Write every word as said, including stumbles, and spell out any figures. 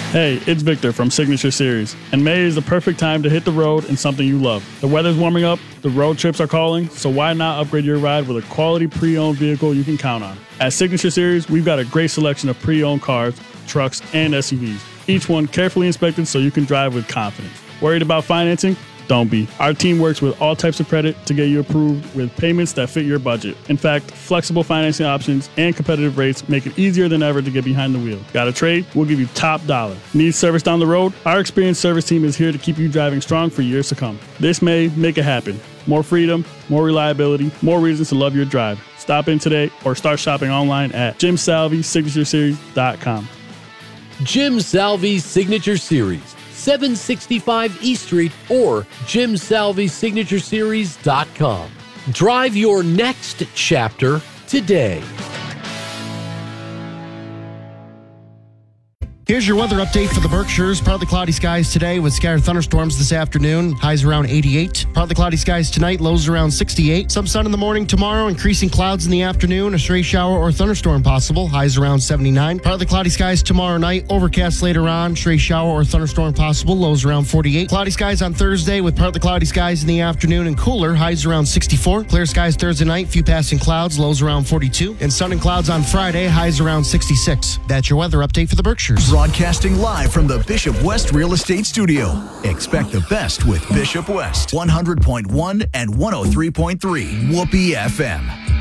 Hey, it's Victor from Signature Series, and May is the perfect time to hit the road in something you love. The weather's warming up, the road trips are calling, so why not upgrade your ride with a quality pre-owned vehicle you can count on? At Signature Series, we've got a great selection of pre-owned cars, trucks, and S U Vs, each one carefully inspected so you can drive with confidence. Worried about financing? Don't be. Our team works with all types of credit to get you approved with payments that fit your budget. In fact, flexible financing options and competitive rates make it easier than ever to get behind the wheel. Got a trade? We'll give you top dollar. Need service down the road? Our experienced service team is here to keep you driving strong for years to come. This May, make it happen. More freedom, more reliability, more reasons to love your drive. Stop in today or start shopping online at jim salvi signature series dot com. Jim Salvi's Signature Series, seven sixty-five East Street, or jim salvi signature series dot com. Drive your next chapter today. Here's your weather update for the Berkshires. Partly cloudy skies today with scattered thunderstorms this afternoon. Highs around eighty-eight. Partly cloudy skies tonight. Lows around sixty-eight. Some sun in the morning tomorrow. Increasing clouds in the afternoon. A stray shower or thunderstorm possible. Highs around seventy-nine. Partly cloudy skies tomorrow night. Overcast later on. Stray shower or thunderstorm possible. Lows around forty-eight. Cloudy skies on Thursday with partly cloudy skies in the afternoon and cooler. Highs around sixty-four. Clear skies Thursday night. Few passing clouds. Lows around forty-two. And sun and clouds on Friday. Highs around sixty-six. That's your weather update for the Berkshires. Broadcasting live from the Bishop West Real Estate Studio. Expect the best with Bishop West. one hundred point one and one oh three point three Whoopee F M.